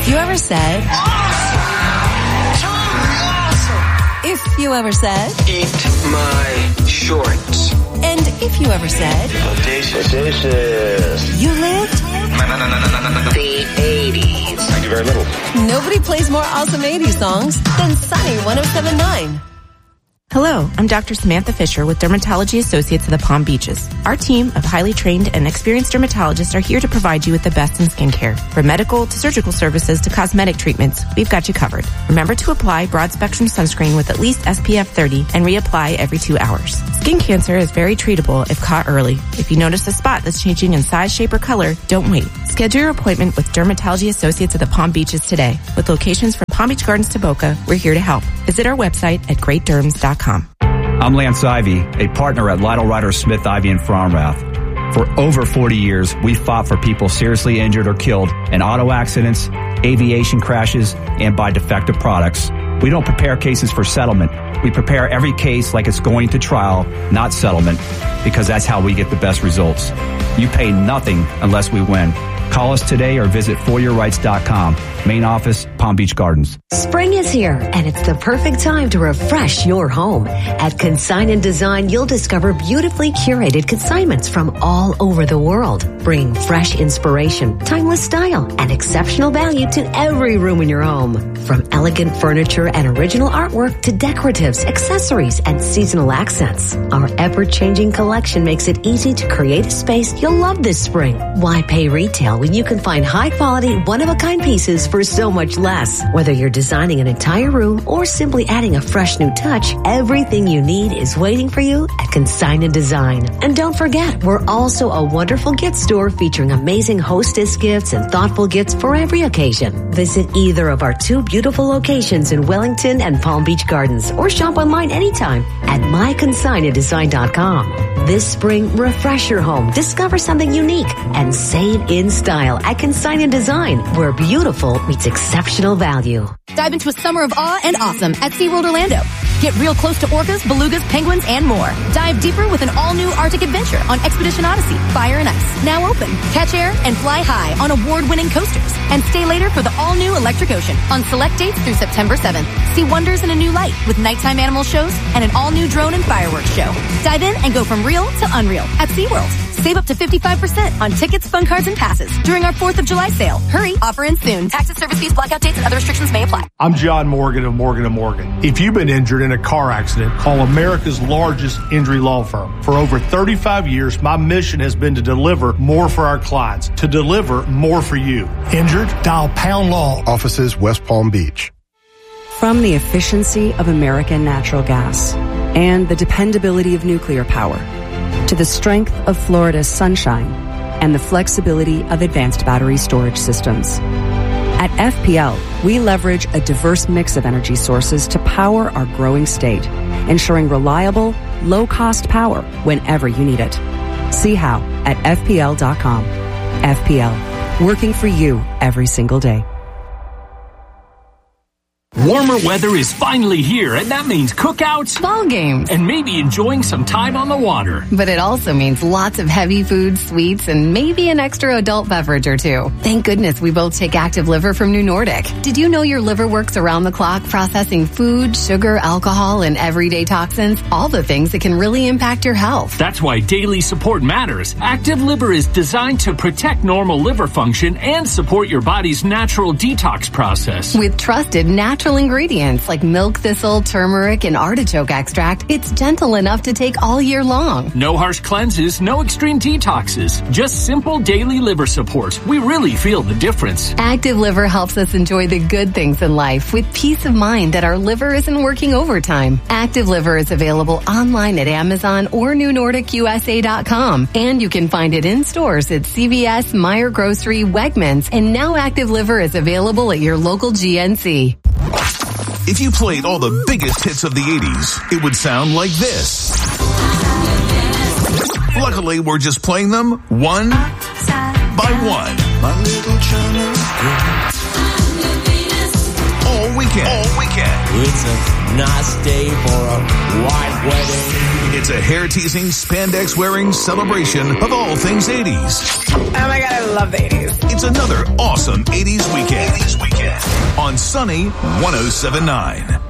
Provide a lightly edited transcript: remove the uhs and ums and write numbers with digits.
If you ever said... If you ever said... Eat my shorts. And if you ever said... Audacious. You lived... The 80s. I do very little. Nobody plays more awesome 80s songs than Sunny 107.9. Hello, I'm Dr. Samantha Fisher with Dermatology Associates of the Palm Beaches. Our team of highly trained and experienced dermatologists are here to provide you with the best in skincare. From medical to surgical services to cosmetic treatments, we've got you covered. Remember to apply broad-spectrum sunscreen with at least SPF 30 and reapply every 2 hours. Skin cancer is very treatable if caught early. If you notice a spot that's changing in size, shape, or color, don't wait. Schedule your appointment with Dermatology Associates of the Palm Beaches today. With locations from Palm Beach Gardens to Boca, we're here to help. Visit our website at greatderms.com. I'm Lance Ivy, a partner at Lytle Ryder Smith Ivy in Fromrath. For over 40 years, we fought for people seriously injured or killed in auto accidents, aviation crashes, and by defective products. We don't prepare cases for settlement. We prepare every case like it's going to trial, not settlement, because that's how we get the best results. You pay nothing unless we win. Call us today or visit foryourrights.com. Main office, Palm Beach Gardens. Spring is here, and it's the perfect time to refresh your home. At Consign & Design, you'll discover beautifully curated consignments from all over the world. Bring fresh inspiration, timeless style, and exceptional value to every room in your home. From elegant furniture and original artwork to decoratives, accessories, and seasonal accents, our ever-changing collection makes it easy to create a space you'll love this spring. Why pay retail when you can find high-quality, one-of-a-kind pieces for so much less? Whether you're designing an entire room or simply adding a fresh new touch, everything you need is waiting for you at Consign & Design. And don't forget, we're also a wonderful gift store featuring amazing hostess gifts and thoughtful gifts for every occasion. Visit either of our 2 beautiful locations in Wellington and Palm Beach Gardens, or shop online anytime at myconsignanddesign.com. This spring, refresh your home, discover something unique, and save in style at Consign & Design, where beautiful meets exceptional value. Dive into a summer of awe and awesome at SeaWorld Orlando. Get real close to orcas, belugas, penguins, and more. Dive deeper with an all-new Arctic adventure on Expedition Odyssey, Fire and Ice. Now open. Catch air and fly high on award-winning coasters. And stay later for the all-new Electric Ocean on select dates through September 7th. See wonders in a new light with nighttime animal shows and an all-new drone and fireworks show. Dive in and go from real to unreal at SeaWorld. Save up to 55% on tickets, fun cards, and passes during our 4th of July sale. Hurry, offer ends soon. Taxes, service fees, blackout dates, and other restrictions may apply. I'm John Morgan of Morgan & Morgan. If you've been injured in a car accident, call America's largest injury law firm. For over 35 years, my mission has been to deliver more for our clients, to deliver more for you. Injured? Dial Pound Law. Offices West Palm Beach. From the efficiency of American natural gas and the dependability of nuclear power to the strength of Florida's sunshine and the flexibility of advanced battery storage systems. At FPL, we leverage a diverse mix of energy sources to power our growing state, ensuring reliable, low-cost power whenever you need it. See how at FPL.com. FPL, working for you every single day. Warmer weather is finally here, and that means cookouts, ball games, and maybe enjoying some time on the water. But it also means lots of heavy food, sweets, and maybe an extra adult beverage or two. Thank goodness we both take Active Liver from New Nordic. Did you know your liver works around the clock processing food, sugar, alcohol, and everyday toxins? All the things that can really impact your health. That's why daily support matters. Active Liver is designed to protect normal liver function and support your body's natural detox process. With trusted natural ingredients like milk thistle, turmeric, and artichoke extract, it's gentle enough to take all year long. No harsh cleanses, no extreme detoxes, just simple daily liver support. We really feel the difference. Active Liver helps us enjoy the good things in life with peace of mind that our liver isn't working overtime. Active Liver is available online at Amazon or NewNordicUSA.com, and you can find it in stores at CVS, Meijer Grocery, Wegmans, and now Active Liver is available at your local GNC. If you played all the biggest hits of the 80s, it would sound like this. Luckily, we're just playing them one by one. All weekend. It's a nice day for a white wedding. It's a hair-teasing, spandex-wearing celebration of all things 80s. Oh my God, I love the 80s. It's another awesome 80s weekend. On Sunny 107.9.